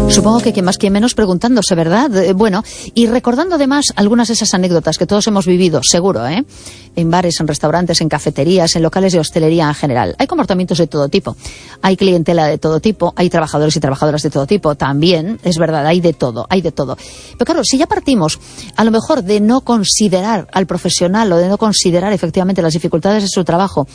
Supongo que quien más, quien menos preguntándose, ¿verdad? Bueno, y recordando además algunas de esas anécdotas que todos hemos vivido, seguro, en bares, en restaurantes, en cafeterías, en locales de hostelería en general. Hay comportamientos de todo tipo, hay clientela de todo tipo, hay trabajadores y trabajadoras de todo tipo, también, es verdad, hay de todo, hay de todo. Pero claro, si ya partimos a lo mejor de no considerar al profesional o de no considerar efectivamente las dificultades de su trabajo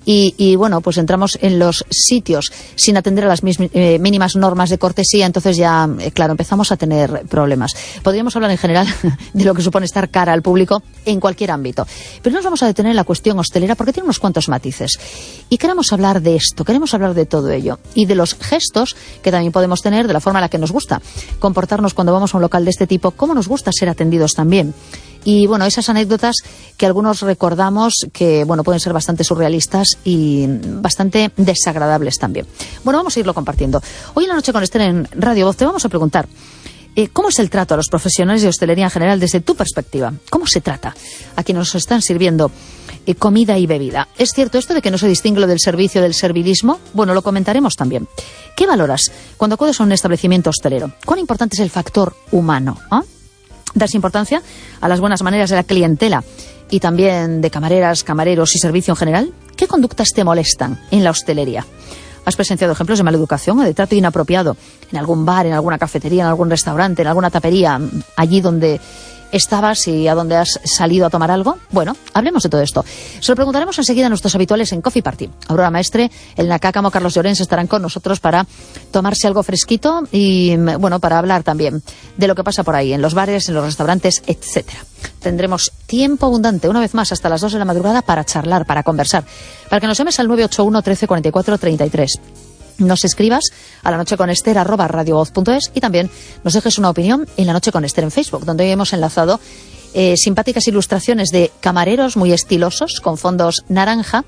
y bueno, pues entramos en los sitios sin atender a las mínimas normas de cortesía, entonces ya, claro, empezamos a tener problemas. Podríamos hablar en general de lo que supone estar cara al público en cualquier ámbito. Pero nos vamos a detener en la cuestión hostelera porque tiene unos cuantos matices. Y queremos hablar de esto, queremos hablar de todo ello. Y de los gestos que también podemos tener, de la forma en la que nos gusta comportarnos cuando vamos a un local de este tipo, cómo nos gusta ser atendidos también. Y bueno, esas anécdotas que algunos recordamos que, bueno, pueden ser bastante surrealistas y bastante desagradables también. Bueno, vamos a irlo compartiendo. Hoy en la noche con Esther en Radio Voz te vamos a preguntar ¿cómo es el trato a los profesionales de hostelería en general desde tu perspectiva? ¿Cómo se trata a quienes nos están sirviendo comida y bebida? ¿Es cierto esto de que no se distingue lo del servicio del servilismo? Bueno, lo comentaremos también. ¿Qué valoras cuando acudes a un establecimiento hostelero? ¿Cuán importante es el factor humano? ¿Das importancia a las buenas maneras de la clientela y también de camareras, camareros y servicio en general? ¿Qué conductas te molestan en la hostelería? ¿Has presenciado ejemplos de maleducación o de trato inapropiado en algún bar, en alguna cafetería, en algún restaurante, en alguna tapería, allí donde estabas y a donde has salido a tomar algo? Bueno, hablemos de todo esto. Se lo preguntaremos enseguida a nuestros habituales en Coffee Party. Aurora Maestre, Elena Cácamo, Carlos Llorens estarán con nosotros para tomarse algo fresquito y, bueno, para hablar también de lo que pasa por ahí, en los bares, en los restaurantes, etcétera. Tendremos tiempo abundante, una vez más, hasta las 2 de la madrugada para charlar, para conversar. Para que nos llames al 981 13 44 33. Nos escribas a lanocheconester@radiovoz.es y también nos dejes una opinión en La Noche con Esther en Facebook, donde hoy hemos enlazado simpáticas ilustraciones de camareros muy estilosos con fondos naranja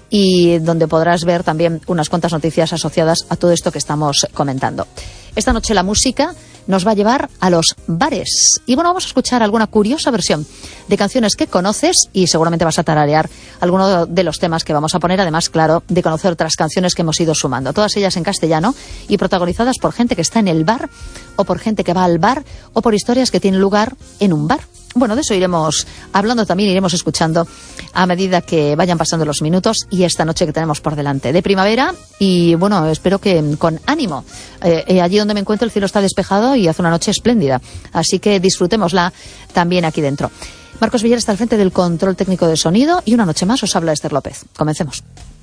y donde podrás ver también unas cuantas noticias asociadas a todo esto que estamos comentando. Esta noche la música nos va a llevar a los bares. Y bueno, vamos a escuchar alguna curiosa versión de canciones que conoces y seguramente vas a tararear alguno de los temas que vamos a poner, además, claro, de conocer otras canciones que hemos ido sumando. Todas ellas en castellano y protagonizadas por gente que está en el bar o por gente que va al bar o por historias que tienen lugar en un bar. Bueno, de eso iremos hablando también, iremos escuchando a medida que vayan pasando los minutos y esta noche que tenemos por delante de primavera y bueno, espero que con ánimo. Allí donde me encuentro el cielo está despejado y hace una noche espléndida, así que disfrutémosla también aquí dentro. Marcos Villar está al frente del control técnico de sonido y una noche más os habla Esther López. Comencemos.